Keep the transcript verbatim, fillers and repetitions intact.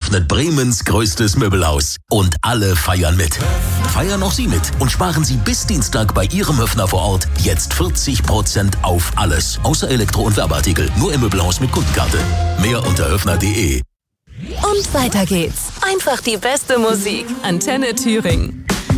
eröffnet Bremens größtes Möbelhaus. Und alle feiern mit. Feiern auch Sie mit und sparen Sie bis Dienstag bei Ihrem Höfner vor Ort jetzt vierzig Prozent auf alles. Außer Elektro- und Werbeartikel. Nur im Möbelhaus mit Kundenkarte. Mehr unter höfner punkt de. Und weiter geht's. Einfach die beste Musik. Antenne Thüringen.